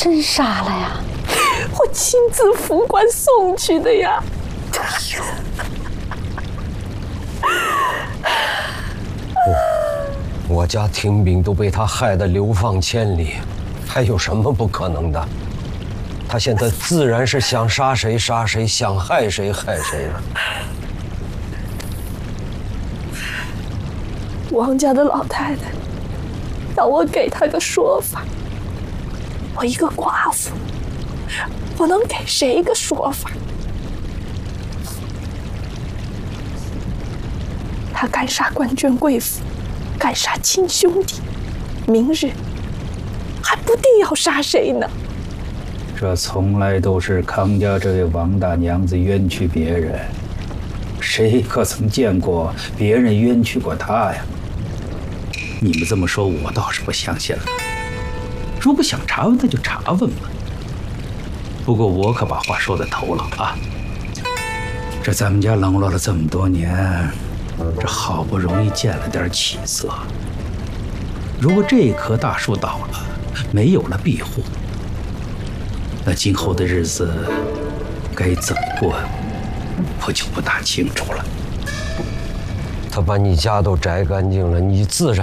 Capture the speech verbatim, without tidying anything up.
真杀了呀？ 我亲自副官送去的呀。 我我家廷炳都被他害得流放千里，还有什么不可能的？他现在自然是想杀谁杀谁，想害谁害谁了。 王家的老太太让我给她个说法，我一个寡妇，我能给谁个说法？他敢杀官眷贵妇，敢杀亲兄弟，明日还不定要杀谁呢？ 这从来都是康家这位王大娘子冤屈别人，谁可曾见过别人冤屈过她呀？你们这么说，我倒是不相信了。如果想查问，他就查问吧。不过我可把话说在头了啊！这咱们家冷落了这么多年，这好不容易见了点起色。如果这棵大树倒了，没有了庇护，那今后的日子该怎么过，我就不大清楚了。 他把你家都摘干净了，你自然